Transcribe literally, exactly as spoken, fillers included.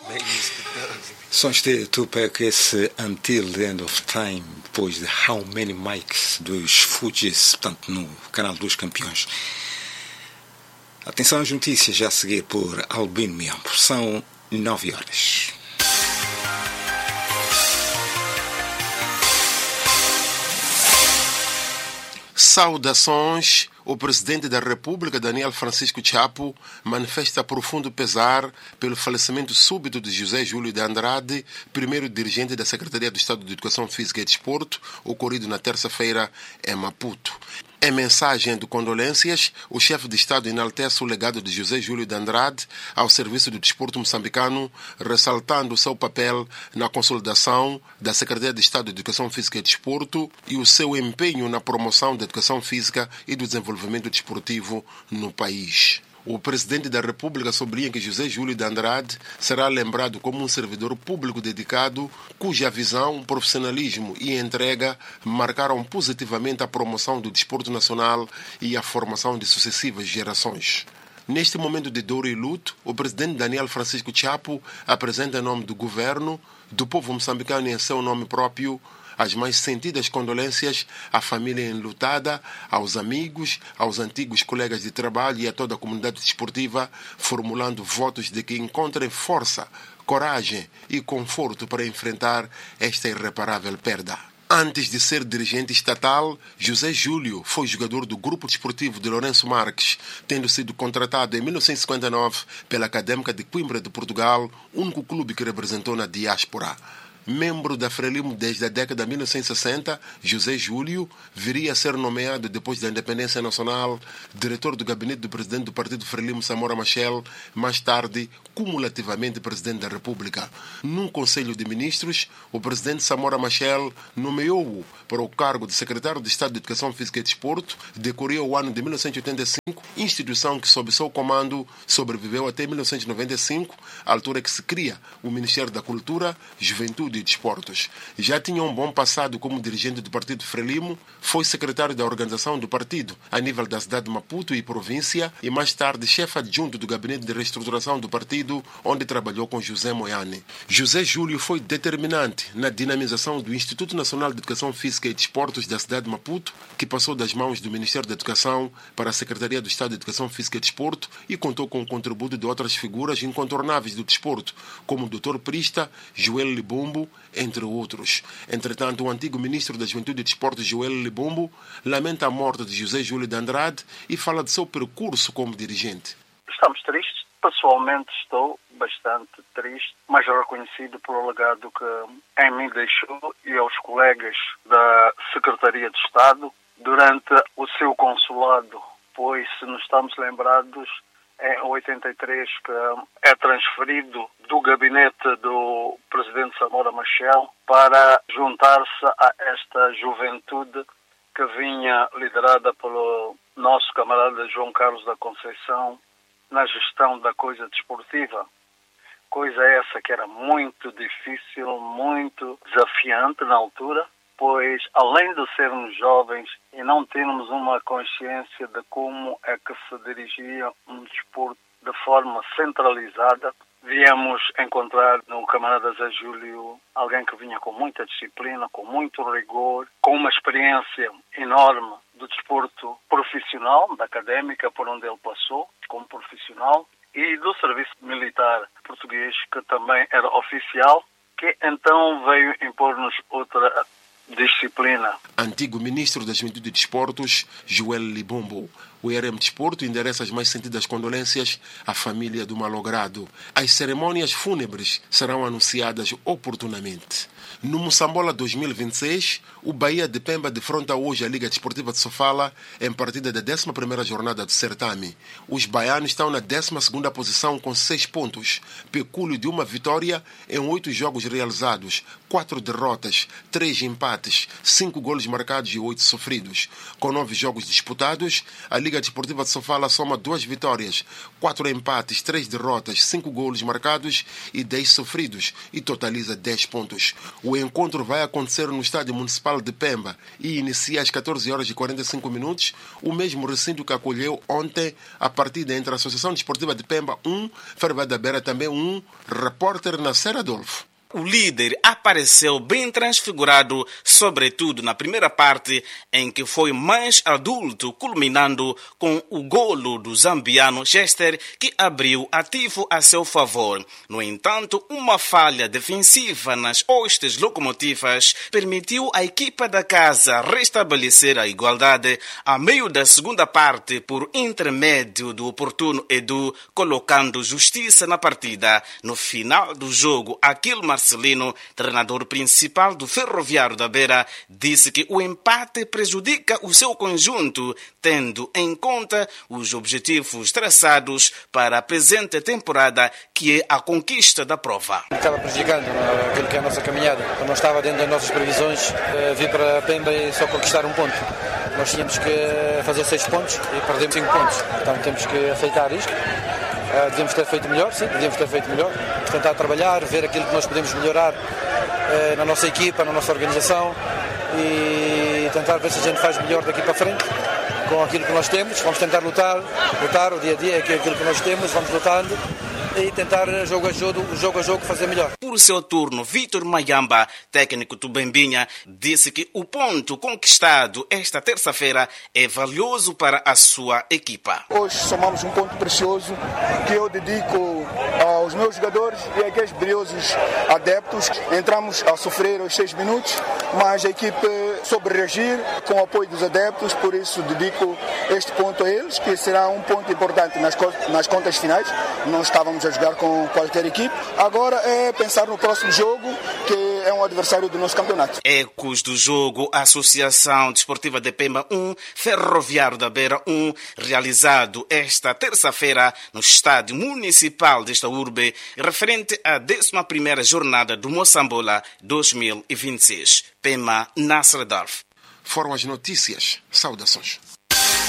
Sons de Tupac, esse Until the End of Time, depois de How Many Mics dos Fugees, portanto, no canal dos Campeões. Atenção às notícias, já a seguir por Albino Miambo. São nove horas. Saudações. O presidente da República, Daniel Francisco Chapo, manifesta profundo pesar pelo falecimento súbito de José Júlio de Andrade, primeiro dirigente da Secretaria do Estado de Educação Física e Desporto, ocorrido na terça-feira em Maputo. Em mensagem de condolências, o chefe de Estado enaltece o legado de José Júlio de Andrade ao serviço do desporto moçambicano, ressaltando o seu papel na consolidação da Secretaria de Estado de Educação Física e Desporto e o seu empenho na promoção da educação física e do desenvolvimento desportivo no país. O presidente da República sublinha que José Júlio de Andrade será lembrado como um servidor público dedicado, cuja visão, profissionalismo e entrega marcaram positivamente a promoção do desporto nacional e a formação de sucessivas gerações. Neste momento de dor e luto, o presidente Daniel Francisco Chapo apresenta em nome do governo, do povo moçambicano e em seu nome próprio, as mais sentidas condolências à família enlutada, aos amigos, aos antigos colegas de trabalho e a toda a comunidade desportiva, formulando votos de que encontrem força, coragem e conforto para enfrentar esta irreparável perda. Antes de ser dirigente estatal, José Júlio foi jogador do Grupo Desportivo de Lourenço Marques, tendo sido contratado em mil novecentos e cinquenta e nove pela Académica de Coimbra de Portugal, único clube que representou na diáspora. Membro da Frelimo desde a década de mil novecentos e sessenta, José Júlio viria a ser nomeado, depois da independência nacional, diretor do gabinete do presidente do partido Frelimo, Samora Machel, mais tarde, cumulativamente presidente da República. Num Conselho de Ministros, o presidente Samora Machel nomeou-o para o cargo de secretário de Estado de Educação Física e Desporto, decorria o ano de mil novecentos e oitenta e cinco, instituição que, sob seu comando, sobreviveu até mil novecentos e noventa e cinco, altura que se cria o Ministério da Cultura, Juventude e Desportos. Já tinha um bom passado como dirigente do partido Frelimo, foi secretário da organização do partido a nível da cidade de Maputo e província e mais tarde chefe adjunto do gabinete de reestruturação do partido, onde trabalhou com José Moiane. José Júlio foi determinante na dinamização do Instituto Nacional de Educação Física e Desportos da cidade de Maputo, que passou das mãos do Ministério da Educação para a Secretaria do Estado de Educação Física e Desporto e contou com o contributo de outras figuras incontornáveis do desporto, como o doutor Prista, Joel Libumbo, entre outros. Entretanto, o antigo ministro da Juventude e Desportos, Joel Libumbo, lamenta a morte de José Júlio de Andrade e fala de seu percurso como dirigente. Estamos tristes. Pessoalmente estou bastante triste, mas reconhecido pelo legado que em mim deixou e aos colegas da Secretaria de Estado durante o seu consulado, pois, se nos estamos lembrados, em oitenta e três que é transferido do gabinete do presidente Samora Machel para juntar-se a esta juventude que vinha liderada pelo nosso camarada João Carlos da Conceição na gestão da coisa desportiva. Coisa essa que era muito difícil, muito desafiante na altura, pois além de sermos jovens e não termos uma consciência de como é que se dirigia um desporto de forma centralizada, viemos encontrar no camarada Zé Júlio alguém que vinha com muita disciplina, com muito rigor, com uma experiência enorme do desporto profissional, da académica por onde ele passou, como profissional, e do serviço militar português, que também era oficial, que então veio impor-nos outra disciplina. Antigo ministro da Juventude e Desportos, Joel Libumbo. O I R M Desporto endereça as mais sentidas condolências à família do malogrado. As cerimônias fúnebres serão anunciadas oportunamente. No Moçambola dois mil e vinte e seis, o Bahia de Pemba defronta hoje a Liga Desportiva de Sofala em partida da décima primeira jornada do certame. Os baianos estão na décima segunda posição com seis pontos, pecúlio de uma vitória em oito jogos realizados, quatro derrotas, três empates, cinco golos marcados e oito sofridos. Com nove jogos disputados, a Liga Liga Desportiva de Sofala soma duas vitórias, quatro empates, três derrotas, cinco golos marcados e dez sofridos e totaliza dez pontos. O encontro vai acontecer no Estádio Municipal de Pemba e inicia às catorze horas e quarenta e cinco minutos, o mesmo recinto que acolheu ontem a partida entre a Associação Desportiva de Pemba um, Ferva da Beira também um, repórter Nasser Adolfo. O líder apareceu bem transfigurado, sobretudo na primeira parte, em que foi mais adulto, culminando com o golo do zambiano Chester, que abriu ativo a seu favor. No entanto, uma falha defensiva nas hostes locomotivas permitiu à equipa da casa restabelecer a igualdade a meio da segunda parte por intermédio do oportuno Edu, colocando justiça na partida. No final do jogo, Aquil Marcelino, treinador principal do Ferroviário da Beira, disse que o empate prejudica o seu conjunto, tendo em conta os objetivos traçados para a presente temporada, que é a conquista da prova. Estava prejudicando aquilo que é a nossa caminhada. Não estava dentro das nossas previsões vir para Pemba e só conquistar um ponto. Nós tínhamos que fazer seis pontos e perdemos cinco pontos. Então temos que aceitar isto. Uh, devíamos ter feito melhor, sim, devíamos ter feito melhor. Tentar trabalhar, ver aquilo que nós podemos melhorar uh, na nossa equipa, na nossa organização e tentar ver se a gente faz melhor daqui para frente com aquilo que nós temos. Vamos tentar lutar, lutar o dia a dia, aquilo que nós temos, vamos lutando e tentar jogo a jogo, jogo a jogo fazer melhor. Por seu turno, Vitor Mayamba, técnico do Bembinha, disse que o ponto conquistado esta terça-feira é valioso para a sua equipa. Hoje somamos um ponto precioso que eu dedico aos meus jogadores e àqueles brilhosos adeptos. Entramos a sofrer aos seis minutos, mas a equipe soube reagir com o apoio dos adeptos, por isso dedico este ponto a eles, que será um ponto importante nas, nas contas finais. Não estávamos a jogar com qualquer equipe. Agora é pensar no próximo jogo, que é um adversário do nosso campeonato. Ecos do jogo Associação Desportiva de Pemba um, Ferroviário da Beira um, realizado esta terça-feira no Estádio Municipal desta urbe, referente à décima primeira jornada do Moçambola dois mil e vinte e seis. Pemba, Nasser Adolfo. Foram as notícias. Saudações.